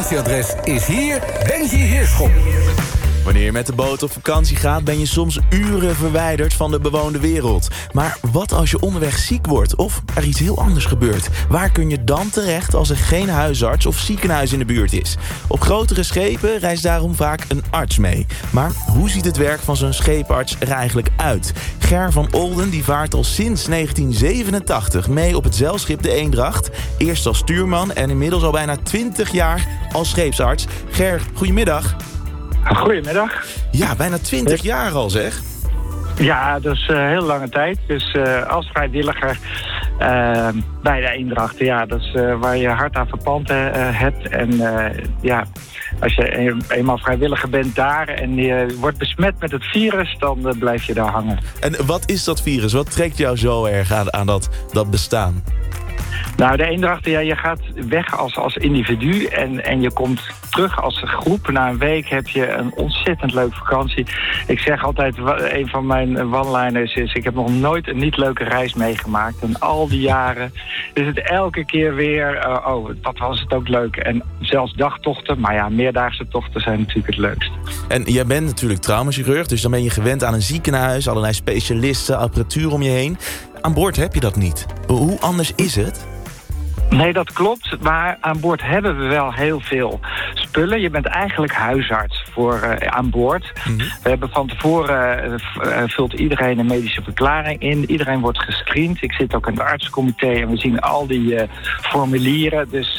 vakantieadres is hier Benji Heerschop. Wanneer je met de boot op vakantie gaat, ben je soms uren verwijderd van de bewoonde wereld. Maar wat als je onderweg ziek wordt of er iets heel anders gebeurt? Waar kun je dan terecht als er geen huisarts of ziekenhuis in de buurt is? Op grotere schepen reist daarom vaak een arts mee. Maar hoe ziet het werk van zo'n scheeparts er eigenlijk uit? Ger van Olden die vaart al sinds 1987 mee op het zeilschip de Eendracht. Eerst als stuurman en inmiddels al bijna 20 jaar als scheepsarts. Ger, goedemiddag. Goedemiddag. Ja, bijna 20 jaar al zeg. Ja, dat is een heel lange tijd. Dus als vrijwilliger bij de Eendracht, ja, dat is waar je hart aan verpand hebt. En ja, als je eenmaal vrijwilliger bent daar en je wordt besmet met het virus, dan blijf je daar hangen. En wat is dat virus? Wat trekt jou zo erg aan dat bestaan? Nou, de Eendracht, ja, je gaat weg als individu en je komt terug als groep. Na een week heb je een ontzettend leuke vakantie. Ik zeg altijd, een van mijn one-liners is, ik heb nog nooit een niet leuke reis meegemaakt. En al die jaren is het elke keer weer, wat was het ook leuk. En zelfs dagtochten, maar ja, meerdaagse tochten zijn natuurlijk het leukst. En jij bent natuurlijk traumachirurg, dus dan ben je gewend aan een ziekenhuis, allerlei specialisten, apparatuur om je heen. Aan boord heb je dat niet. Hoe anders is het? Nee, dat klopt. Maar aan boord hebben we wel heel veel spullen. Je bent eigenlijk huisarts aan boord. Mm-hmm. We hebben van tevoren vult iedereen een medische verklaring in. Iedereen wordt gescreend. Ik zit ook in het artsencomité en we zien al die formulieren. Dus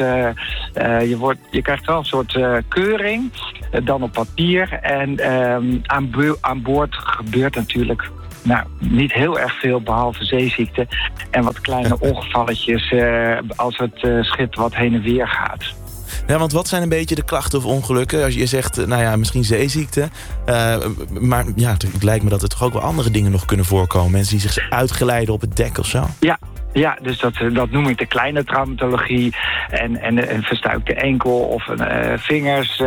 je krijgt wel een soort keuring, dan op papier. En aan boord gebeurt natuurlijk niet heel erg veel, behalve zeeziekte en wat kleine ongevalletjes als het schip wat heen en weer gaat. Ja, want wat zijn een beetje de klachten of ongelukken? Als je zegt, misschien zeeziekte. Maar ja, het lijkt me dat er toch ook wel andere dingen nog kunnen voorkomen. Mensen die zich uitglijden op het dek of zo. Ja, dus dat noem ik de kleine traumatologie. En een verstuikte enkel of vingers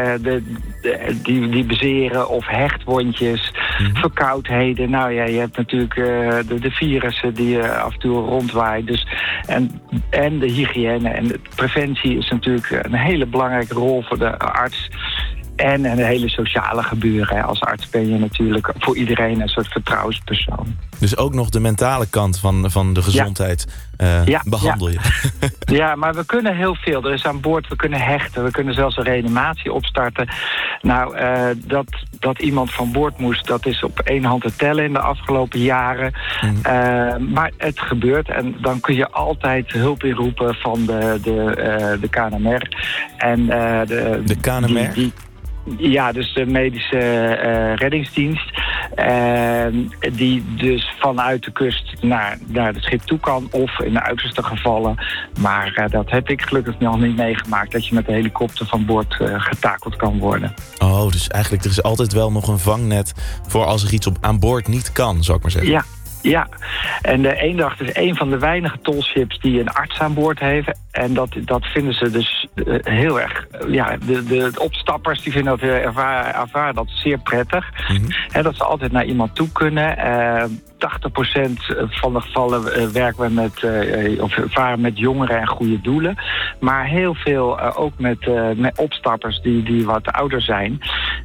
die bezeren of hechtwondjes, verkoudheden. Nou ja, je hebt natuurlijk de virussen die af en toe rondwaaien. Dus, en de hygiëne en de preventie is natuurlijk een hele belangrijke rol voor de arts. En een hele sociale gebeuren. Als arts ben je natuurlijk voor iedereen een soort vertrouwenspersoon. Dus ook nog de mentale kant van de gezondheid behandel je. Ja, maar we kunnen heel veel. Er is aan boord, we kunnen hechten. We kunnen zelfs een reanimatie opstarten. Nou, dat iemand van boord moest, dat is op één hand te tellen in de afgelopen jaren. Maar het gebeurt. En dan kun je altijd hulp inroepen van de KNMR. En de KNMR? Ja, dus de medische reddingsdienst. Die dus vanuit de kust naar het schip toe kan. Of in de uiterste gevallen. Maar dat heb ik gelukkig nog niet meegemaakt. Dat je met de helikopter van boord getakeld kan worden. Oh, dus eigenlijk er is altijd wel nog een vangnet voor als er iets aan boord niet kan, zou ik maar zeggen. Ja, en de Eendracht is een van de weinige tolships die een arts aan boord heeft. En dat vinden ze dus heel erg. Ja, de opstappers die vinden dat ervaren dat zeer prettig. Mm-hmm. En dat ze altijd naar iemand toe kunnen. 80% van de gevallen werken we varen met jongeren en goede doelen. Maar heel veel ook met opstappers die wat ouder zijn.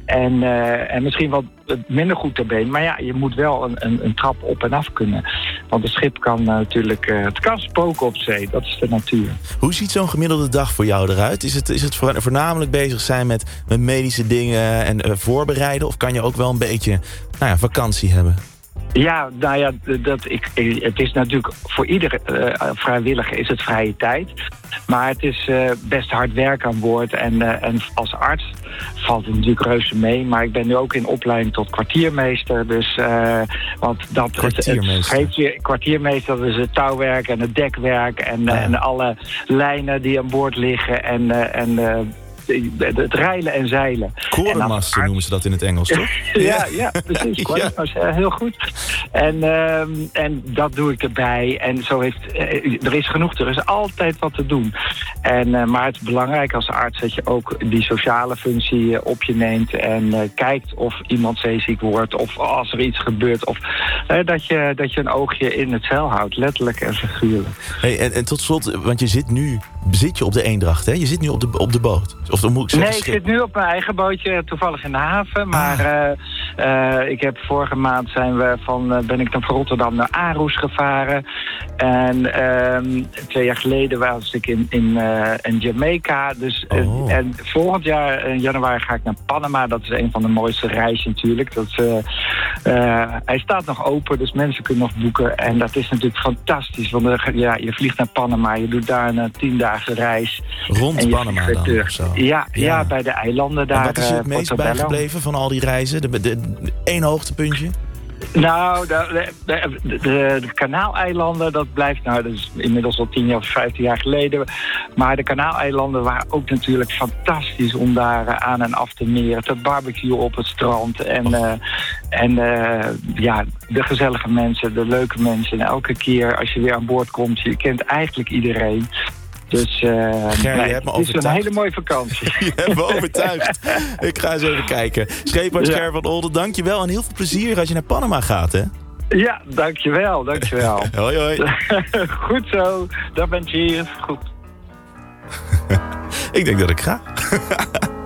En misschien wat minder goed ter been. Maar ja, je moet wel een trap op en af kunnen. Want een schip kan natuurlijk het kan spoken op zee. Dat is de natuur. Hoe ziet zo'n gemiddelde dag voor jou eruit? Is het voornamelijk bezig zijn met medische dingen en voorbereiden? Of kan je ook wel een beetje vakantie hebben? Ja, nou ja, het is natuurlijk voor iedere vrijwilliger is het vrije tijd. Maar het is best hard werk aan boord. En als arts valt het natuurlijk reuze mee. Maar ik ben nu ook in opleiding tot kwartiermeester. Dus, want dat kwartiermeester, dat is het touwwerk en het dekwerk. En alle lijnen die aan boord liggen. En het reilen en zeilen. Korenmasten noemen ze dat in het Engels, toch? ja, precies. Ja. Heel goed. En dat doe ik erbij. En zo er is genoeg. Er is altijd wat te doen. Maar het is belangrijk als arts dat je ook die sociale functie op je neemt. En kijkt of iemand zeeziek wordt. Of als er iets gebeurt. Of dat je een oogje in het zeil houdt. Letterlijk en figuurlijk. Hey, en tot slot, want je zit nu zit je op de Eendracht, hè? Je zit nu op de boot. Of dan moet ik zeggen, Nee, ik zit nu op mijn eigen bootje, toevallig in de haven. Maar ik heb vorige maand ben ik dan van Rotterdam naar Aarhus gevaren. En 2 jaar geleden was ik in Jamaica. Dus, en volgend jaar, in januari, ga ik naar Panama. Dat is een van de mooiste reizen natuurlijk. Hij staat nog open, dus mensen kunnen nog boeken. En dat is natuurlijk fantastisch. Want je vliegt naar Panama, je doet daar een 10 dagen reis. Rond Panama dan, of zo? Ja, bij de eilanden daar. En wat is je het meest bijgebleven van al die reizen? Eén hoogtepuntje? Nou, de Kanaaleilanden, dat blijft, dat is inmiddels al 10 of 15 jaar geleden. Maar de Kanaaleilanden waren ook natuurlijk fantastisch om daar aan en af te meren. Te barbecue op het strand. En de gezellige mensen, de leuke mensen. En elke keer als je weer aan boord komt, je kent eigenlijk iedereen. Dus het is een hele mooie vakantie. Je hebt me overtuigd. Ik ga eens even kijken. Scheepvaart Ger van Olden, dankjewel en heel veel plezier als je naar Panama gaat, hè? Ja, dankjewel. Hoi, hoi. Goed zo, daar bent je hier. Goed. Ik denk dat ik ga.